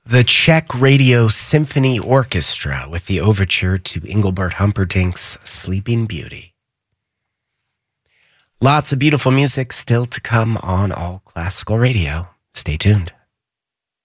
The Czech Radio Symphony Orchestra with the overture to Engelbert Humperdinck's Sleeping Beauty. Lots of beautiful music still to come on All Classical Radio. Stay tuned.